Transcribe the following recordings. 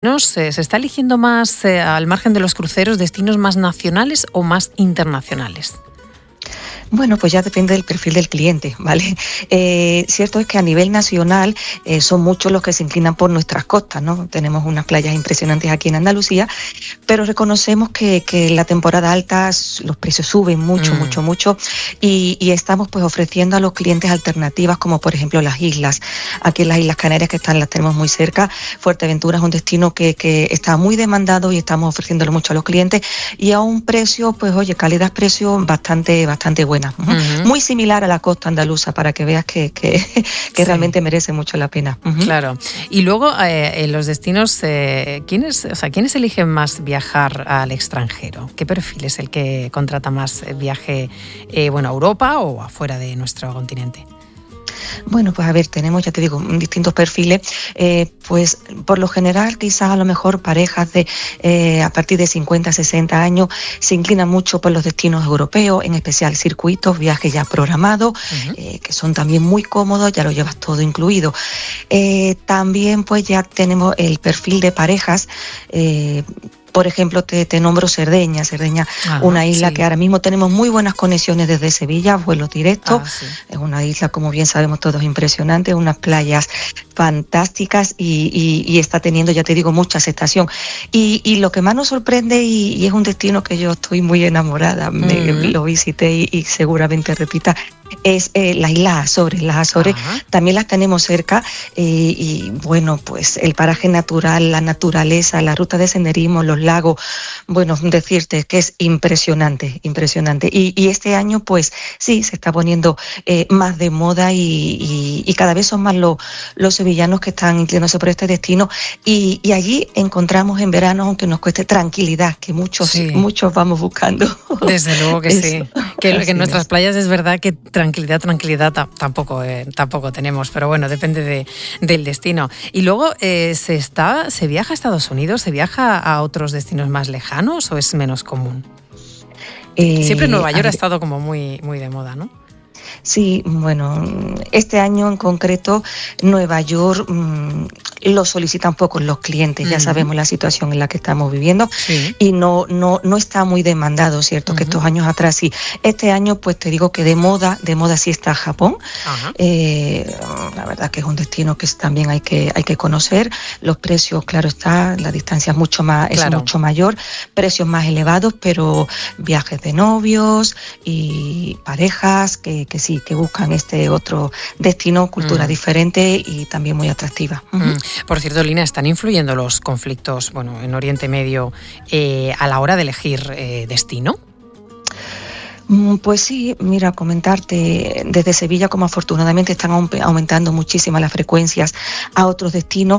¿Se está eligiendo más, al margen de los cruceros, destinos más nacionales o más internacionales? Bueno, pues ya depende del perfil del cliente, ¿vale? Cierto es que a nivel nacional son muchos los que se inclinan por nuestras costas, ¿no? Tenemos unas playas impresionantes aquí en Andalucía, pero reconocemos que en la temporada alta los precios suben mucho y estamos pues ofreciendo a los clientes alternativas como por ejemplo las islas. Aquí en las Islas Canarias las tenemos muy cerca. Fuerteventura es un destino que está muy demandado y estamos ofreciéndolo mucho a los clientes y a un precio, pues oye, calidad-precio bastante buena. Uh-huh. Muy similar a la costa andaluza para que veas que sí, realmente merece mucho la pena. Uh-huh. Claro. Y luego en los destinos, ¿quiénes eligen más viajar al extranjero? ¿Qué perfil es el que contrata más viaje a Europa o afuera de nuestro continente? Bueno, pues a ver, tenemos, ya te digo, distintos perfiles, pues por lo general quizás a lo mejor parejas de a partir de 50, 60 años se inclinan mucho por los destinos europeos, en especial circuitos, viajes ya programados, uh-huh, que son también muy cómodos, ya lo llevas todo incluido. También pues ya tenemos el perfil de parejas, por ejemplo, te nombro Cerdeña, una isla sí, que ahora mismo tenemos muy buenas conexiones desde Sevilla, vuelos directos. Sí. Es una isla, como bien sabemos todos, impresionante, unas playas fantásticas y está teniendo, ya te digo, mucha aceptación. Y lo que más nos sorprende, y es un destino que yo estoy muy enamorada, lo visité y seguramente repita, es las Islas Azores. Las Azores también las tenemos cerca y bueno, pues el paraje natural, la naturaleza, la ruta de senderismo, los lagos, bueno, decirte que es impresionante. Y este año, pues sí, se está poniendo más de moda y cada vez son más los sevillanos que están inclinándose por este destino y allí encontramos en verano, aunque nos cueste, tranquilidad, que muchos vamos buscando. Desde luego que sí. Que en nuestras playas es verdad que tranquilidad tampoco tenemos, pero bueno, depende del destino. Y luego, ¿se viaja a Estados Unidos? ¿Se viaja a otros destinos más lejanos o es menos común? Siempre Nueva York ha estado como muy de moda, ¿no? Sí, bueno, este año en concreto Nueva York lo solicitan pocos los clientes, ya sabemos la situación en la que estamos viviendo y no está muy demandado, ¿cierto? Que estos años atrás sí. Este año pues te digo que de moda sí está Japón. La verdad que es un destino que también hay que conocer. Los precios, claro está, la distancia es mucho mayor, precios más elevados, pero viajes de novios y parejas que sí, que buscan este otro destino, cultura diferente y también muy atractiva. Por cierto, Lina, ¿están influyendo los conflictos en Oriente Medio a la hora de elegir destino? Pues sí, mira, comentarte, desde Sevilla como afortunadamente están aumentando muchísimas las frecuencias a otros destinos,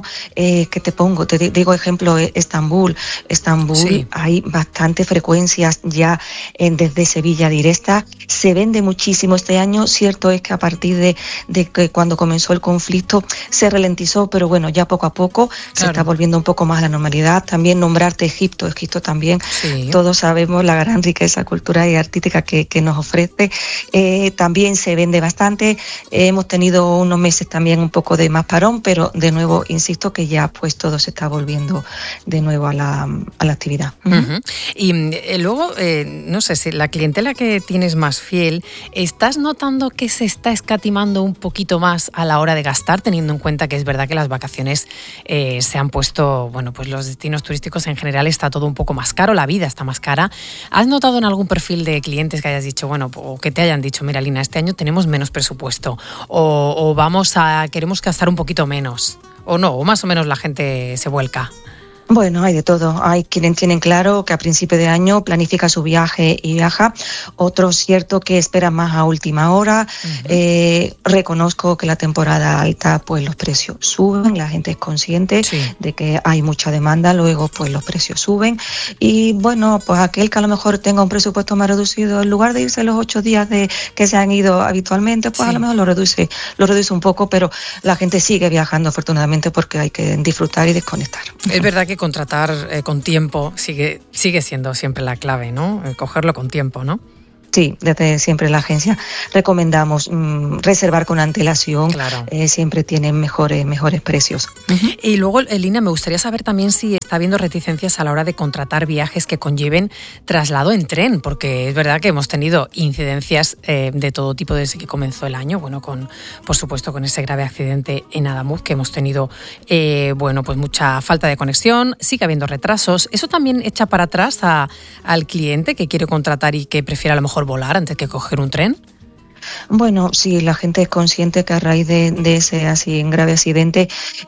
te digo ejemplo, Estambul, sí, hay bastantes frecuencias ya desde Sevilla directa, se vende muchísimo este año, cierto es que a partir de que cuando comenzó el conflicto se ralentizó, pero bueno, ya poco a poco se está volviendo un poco más a la normalidad. También nombrarte Egipto también, todos sabemos la gran riqueza cultural y artística que nos ofrece, también se vende bastante, hemos tenido unos meses también un poco de más parón, pero de nuevo, insisto que ya pues todo se está volviendo de nuevo a la actividad. Y luego, no sé, si la clientela que tienes más fiel, ¿estás notando que se está escatimando un poquito más a la hora de gastar, teniendo en cuenta que es verdad que las vacaciones se han puesto, pues los destinos turísticos en general está todo un poco más caro, la vida está más cara? ¿Has notado en algún perfil de clientes que hayas dicho, o que te hayan dicho, mira, Lina, este año tenemos menos presupuesto o queremos gastar un poquito menos, o no, o más o menos la gente se vuelca? Bueno, hay de todo. Hay quienes tienen claro que a principio de año planifica su viaje y viaja. Otros, cierto, que esperan más a última hora. Reconozco que la temporada alta, pues los precios suben. La gente es consciente de que hay mucha demanda. Luego, pues los precios suben. Y bueno, pues aquel que a lo mejor tenga un presupuesto más reducido, en lugar de irse los 8 días que se han ido habitualmente, pues a lo mejor lo reduce un poco, pero la gente sigue viajando afortunadamente porque hay que disfrutar y desconectar. Es verdad que contratar con tiempo sigue siendo siempre la clave, ¿no? Cogerlo con tiempo, ¿no? Sí, desde siempre la agencia recomendamos reservar con antelación, claro. Siempre tienen mejores precios. Y luego, Lina, me gustaría saber también si está habiendo reticencias a la hora de contratar viajes que conlleven traslado en tren, porque es verdad que hemos tenido incidencias de todo tipo desde que comenzó el año, bueno, por supuesto con ese grave accidente en Adamuz, que hemos tenido pues mucha falta de conexión, sigue habiendo retrasos. ¿Eso también echa para atrás al cliente que quiere contratar y que prefiere a lo mejor volar antes que coger un tren? Bueno, sí, la gente es consciente que a raíz de ese grave accidente,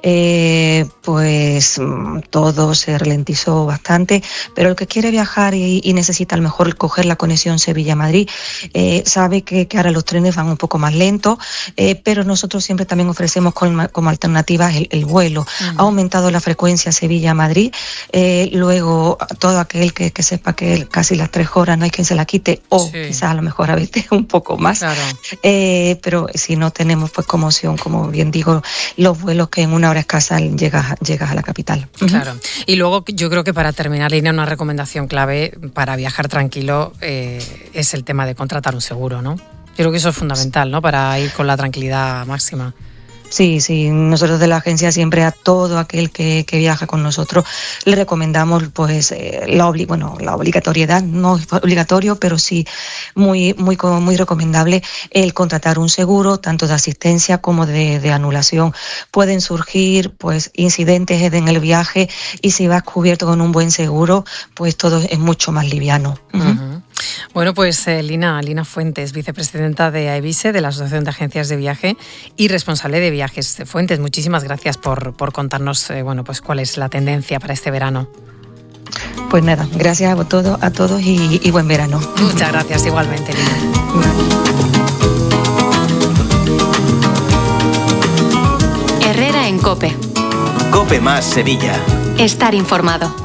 pues todo se ralentizó bastante, pero el que quiere viajar y necesita a lo mejor coger la conexión Sevilla-Madrid, sabe que ahora los trenes van un poco más lentos, pero nosotros siempre también ofrecemos como alternativa el vuelo. Ha aumentado la frecuencia Sevilla-Madrid, luego todo aquel que sepa que casi las 3 horas no hay quien se la quite, o quizás a lo mejor a veces un poco más. Claro. Pero si no tenemos pues como opción, como bien digo, los vuelos que en 1 hora escasa llegas a la capital. Claro. Y luego yo creo que para terminar, Lina, una recomendación clave para viajar tranquilo es el tema de contratar un seguro, ¿no? Yo creo que eso es fundamental, ¿no? Para ir con la tranquilidad máxima. Sí, nosotros de la agencia siempre a todo aquel que viaja con nosotros le recomendamos pues la obligatoriedad, no es obligatorio, pero sí muy recomendable el contratar un seguro, tanto de asistencia como de anulación. Pueden surgir pues incidentes en el viaje y si vas cubierto con un buen seguro, pues todo es mucho más liviano. Bueno, pues Lina Fuentes, vicepresidenta de AEVISE, de la Asociación de Agencias de Viaje y responsable de Viajes Fuentes. Muchísimas gracias por contarnos pues cuál es la tendencia para este verano. Pues nada, gracias a todos y buen verano. Muchas gracias, igualmente, Lina. Herrera en COPE. COPE más Sevilla. Estar informado.